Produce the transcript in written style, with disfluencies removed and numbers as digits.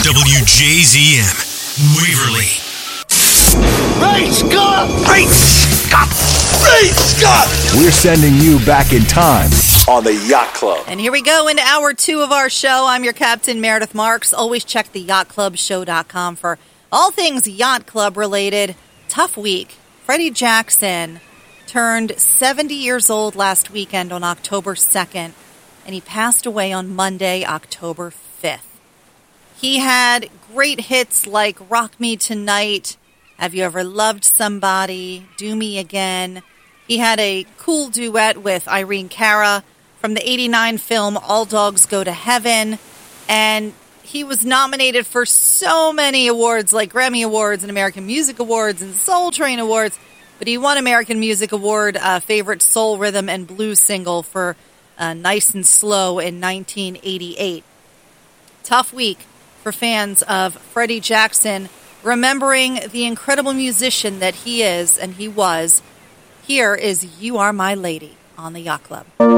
WJZM, Waverly. Great Scott! Great Scott! Great Scott! We're sending you back in time on the Yacht Club. And here we go into hour 2 of our show. I'm your captain, Meredith Marks. Always check the yachtclubshow.com for all things yacht club related. Tough week. Freddie Jackson turned 70 years old last weekend on October 2nd, and he passed away on Monday, October 5th. He had great hits like Rock Me Tonight, Have You Ever Loved Somebody, Do Me Again. He had a cool duet with Irene Cara from the 89 film All Dogs Go to Heaven, and he was nominated for so many awards like Grammy Awards and American Music Awards and Soul Train Awards, but he won American Music Award Favorite Soul Rhythm and Blues Single for Nice and Slow in 1988. Tough week for fans of Freddie Jackson, remembering the incredible musician that he is and he was. Here is You Are My Lady on the Yacht Club.